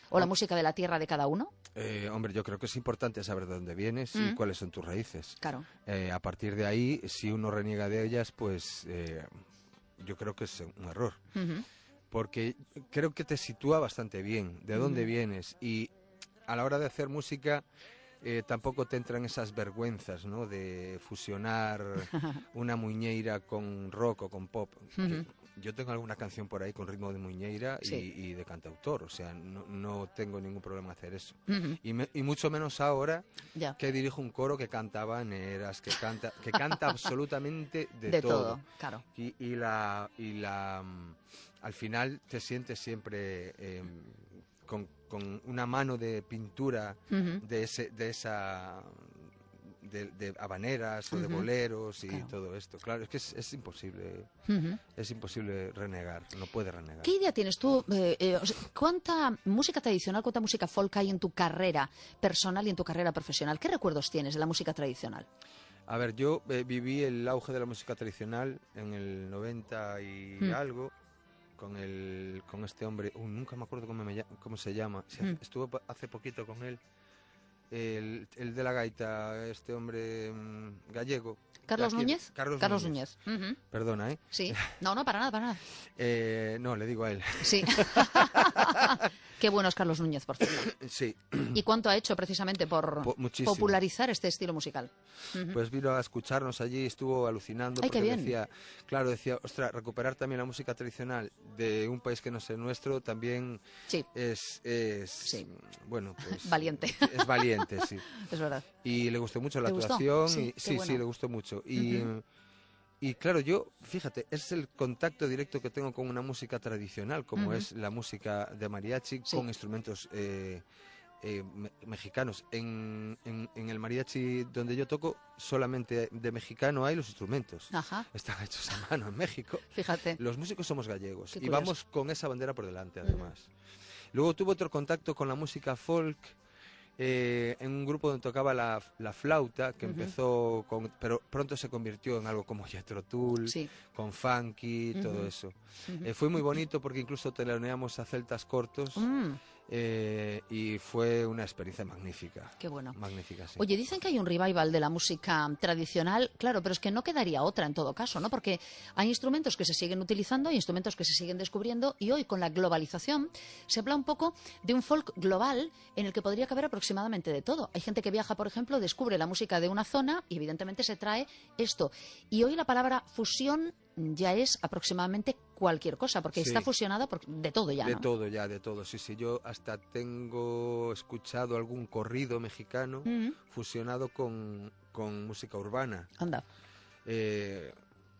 ¿O la música de la tierra de cada uno? Hombre, yo creo que es importante saber de dónde vienes y cuáles son tus raíces. Claro. A partir de ahí, si uno reniega de ellas, pues yo creo que es un error. Porque creo que te sitúa bastante bien de dónde vienes, y a la hora de hacer música tampoco te entran esas vergüenzas, ¿no?, de fusionar una muiñeira con rock o con pop. Yo tengo alguna canción por ahí con ritmo de muiñeira y de cantautor, o sea, no tengo ningún problema en hacer eso. Y mucho menos ahora que dirijo un coro que canta habaneras, que canta absolutamente de todo. Claro. Y al final te sientes siempre con una mano de pintura de habaneras o de boleros y todo esto. Claro, es que es imposible, es imposible renegar, no puedes renegar. ¿Qué idea tienes tú? ¿Cuánta música tradicional, cuánta música folk hay en tu carrera personal y en tu carrera profesional? ¿Qué recuerdos tienes de la música tradicional? A ver, yo viví el auge de la música tradicional en el 90 y algo, con este hombre, nunca me acuerdo cómo se llama, estuve hace poquito con él, el de la gaita, este hombre gallego. ¿Carlos Núñez? Carlos Núñez. Perdona, ¿eh? Sí. No, para nada. No, le digo a él. Sí. Qué bueno es Carlos Núñez, por cierto. Sí. ¿Y cuánto ha hecho precisamente por popularizar este estilo musical? Pues vino a escucharnos allí, estuvo alucinando. ¡Ay, qué bien! Decía, ostras, recuperar también la música tradicional de un país que no es el nuestro también es bueno, pues... Valiente. Es valiente, sí. Es verdad. Y le gustó mucho la ¿Gustó? actuación. Sí, bueno. Sí, le gustó mucho. Y claro, yo, fíjate, es el contacto directo que tengo con una música tradicional, como es la música de mariachi, con instrumentos mexicanos. En el mariachi donde yo toco, solamente de mexicano hay los instrumentos. Están hechos a mano en México. Fíjate. Los músicos somos gallegos y curioso. vamos con esa bandera por delante, además. Luego tuve otro contacto con la música folk, en un grupo donde tocaba la flauta, que empezó pero pronto se convirtió en algo como Jethro Tull, con funky, todo eso. Fue muy bonito porque incluso teloneamos a celtas cortos, y fue una experiencia magnífica. Qué bueno. Magnífica, sí. Oye, dicen que hay un revival de la música tradicional, claro, pero es que no quedaría otra en todo caso, ¿no? Porque hay instrumentos que se siguen utilizando, hay instrumentos que se siguen descubriendo, y hoy con la globalización se habla un poco de un folk global en el que podría caber aproximadamente de todo. Hay gente que viaja, por ejemplo, descubre la música de una zona y evidentemente se trae esto. Y hoy la palabra fusión ya es aproximadamente cualquier cosa, porque está fusionada de todo ya, ¿no? De todo, sí. Yo hasta tengo escuchado algún corrido mexicano fusionado con música urbana. Anda. Que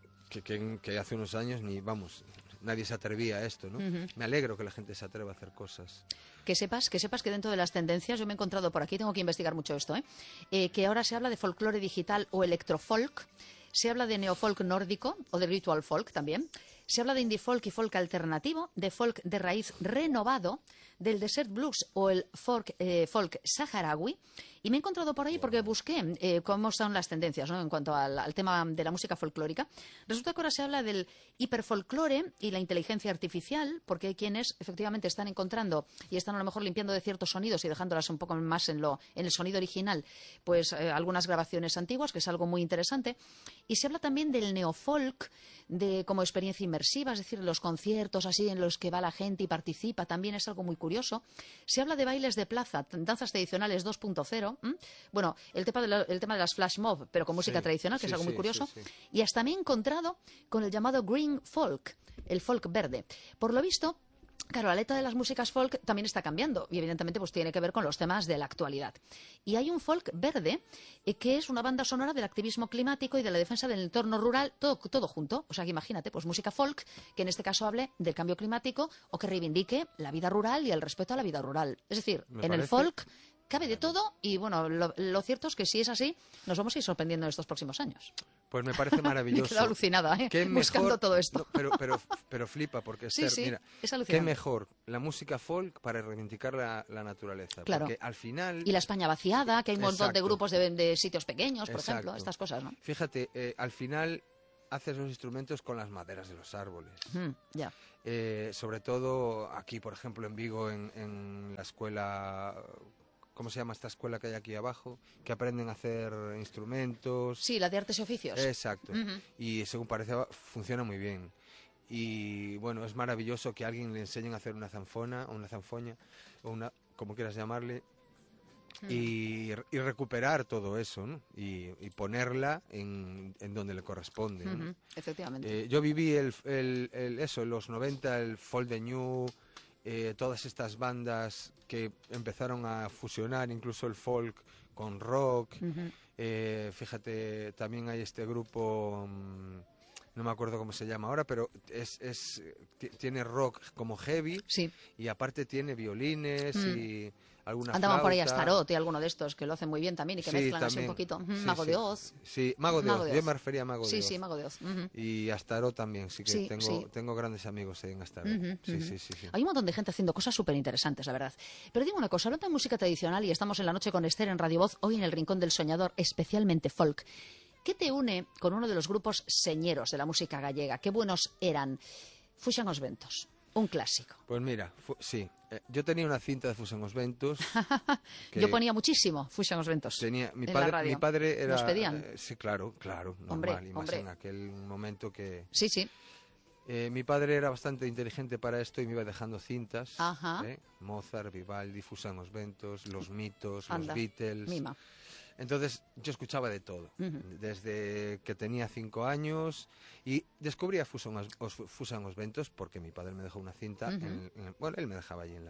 hace unos años nadie se atrevía a esto, ¿no? Me alegro que la gente se atreva a hacer cosas. Que sepas que dentro de las tendencias, yo me he encontrado por aquí, tengo que investigar mucho esto, que ahora se habla de folclore digital o electrofolk. Se habla de neofolk nórdico o de ritual folk también. Se habla de indie folk y folk alternativo, de folk de raíz renovado, del desert blues o el folk saharaui. Y me he encontrado por ahí porque busqué cómo son las tendencias, ¿no?, en cuanto al tema de la música folclórica. Resulta que ahora se habla del hiperfolclore y la inteligencia artificial, porque hay quienes efectivamente están encontrando y están a lo mejor limpiando de ciertos sonidos y dejándolas un poco más en el sonido original, pues algunas grabaciones antiguas, que es algo muy interesante. Y se habla también del neofolk como experiencia inmersiva, es decir, los conciertos así en los que va la gente y participa, también es algo muy curioso. Se habla de bailes de plaza, danzas tradicionales 2.0. Bueno, el tema de las flash mob, pero con música tradicional, que es algo muy curioso. Y hasta me he encontrado con el llamado green folk, el folk verde. Por lo visto, claro, la letra de las músicas folk también está cambiando y evidentemente pues tiene que ver con los temas de la actualidad. Y hay un folk verde que es una banda sonora del activismo climático y de la defensa del entorno rural, todo junto. O sea que imagínate, pues música folk que en este caso hable del cambio climático o que reivindique la vida rural y el respeto a la vida rural. Es decir, el folk cabe de todo y bueno, lo cierto es que si es así, nos vamos a ir sorprendiendo en estos próximos años. Pues me parece maravilloso. Me he quedado alucinada, buscando todo esto. Pero flipa, porque mira, es alucinante. Qué mejor la música folk para reivindicar la naturaleza. Claro. Porque al final... Y la España vaciada, que hay un montón de grupos de sitios pequeños, por ejemplo, estas cosas, ¿no? Fíjate, al final haces los instrumentos con las maderas de los árboles. Ya. Sobre todo aquí, por ejemplo, en Vigo, en la escuela... ¿Cómo se llama esta escuela que hay aquí abajo? Que aprenden a hacer instrumentos. Sí, la de artes y oficios. Exacto. Y según parece, funciona muy bien. Y bueno, es maravilloso que a alguien le enseñen a hacer una zanfona, o una zanfoña, o una, como quieras llamarle, y recuperar todo eso, ¿no? Y ponerla en donde le corresponde, ¿no? Efectivamente. Yo viví eso, en los 90, el folk de New... todas estas bandas que empezaron a fusionar incluso el folk con rock. Fíjate, también hay este grupo, no me acuerdo cómo se llama ahora, pero tiene rock como heavy, sí. Y aparte tiene violines y alguna Andaban flauta. por ahí Astaroth y alguno de estos que lo hacen muy bien también y que mezclan así un poquito. Mago de Oz. Sí, Mago de Oz. Yo me refería a Mago de Oz. Sí, Mago de Oz. Y Astaroth también, sí que tengo grandes amigos en Astaroth. Sí. Hay un montón de gente haciendo cosas súper interesantes, la verdad. Pero digo una cosa, hablando de música tradicional, y estamos en la noche con Esther en Radio Voz, hoy en el Rincón del Soñador, especialmente folk. ¿Qué te une con uno de los grupos señeros de la música gallega? Qué buenos eran. Fuxan os Ventos, un clásico. Pues mira, sí. Yo tenía una cinta de Fuxan os Ventos. Yo ponía muchísimo Fuxan os Ventos mi radio. Mi padre era... ¿Nos pedían? Sí, claro, normal. Y más en aquel momento que... Sí. Mi padre era bastante inteligente para esto y me iba dejando cintas. Ajá. Mozart, Vivaldi, Fuxan os Ventos, Los Mitos, Anda, Los Beatles... Mima. Entonces yo escuchaba de todo, desde que tenía 5 años, y descubrí a Fuxan os Ventos porque mi padre me dejó una cinta, bueno, él me dejaba allí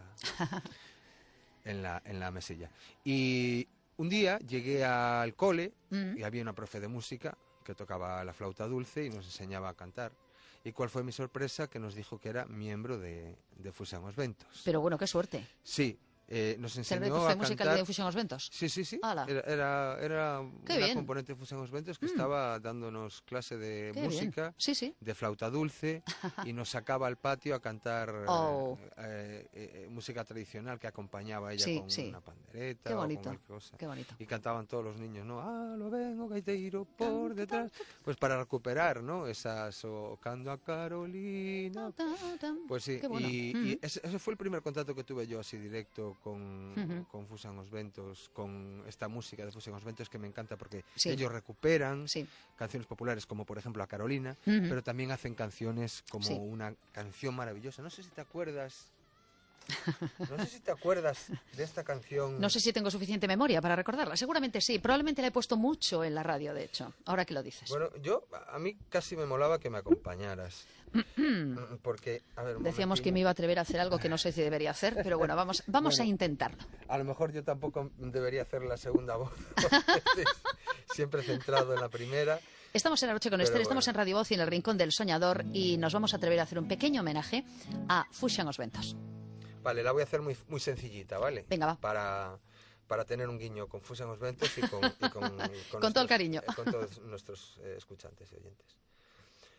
en la mesilla. Y un día llegué al cole y había una profe de música que tocaba la flauta dulce y nos enseñaba a cantar. ¿Y cuál fue mi sorpresa? Que nos dijo que era miembro de Fuxan os Ventos. Pero bueno, qué suerte. Sí. Nos enseñó a cantar... musical de Fuxan os Ventos? Sí. Ala. Era qué una bien. componente de Fuxan os Ventos que estaba dándonos clase de qué música, de flauta dulce, y nos sacaba al patio a cantar música tradicional que acompañaba a ella con una pandereta o con cualquier cosa. Qué bonito. Y cantaban todos los niños, ¿no? Ah, lo vengo gaiteiro por detrás. Pues para recuperar, ¿no? Esas, cando a Carolina. Pues sí, bueno. y ese fue el primer contacto que tuve yo así directo con Fuxan os Ventos, con esta música de Fuxan os Ventos que me encanta porque ellos recuperan canciones populares como por ejemplo a Carolina, pero también hacen canciones como una canción maravillosa. No sé si te acuerdas de esta canción. No sé si tengo suficiente memoria para recordarla. Seguramente sí. Probablemente la he puesto mucho en la radio, de hecho. Ahora que lo dices. Bueno, a mí casi me molaba que me acompañaras. Porque, a ver, decíamos que me iba a atrever a hacer algo que no sé si debería hacer, pero bueno, vamos a intentarlo. A lo mejor yo tampoco debería hacer la segunda voz. Siempre centrado en la primera. Estamos en la noche con Esther, estamos en Radio Voz y en el Rincón del Soñador y nos vamos a atrever a hacer un pequeño homenaje a Fuxan os Ventos. Vale, la voy a hacer muy, muy sencillita, ¿vale? Venga, va. Para tener un guiño con Fuxan os Ventos y con con todo el cariño. Con todos nuestros escuchantes y oyentes.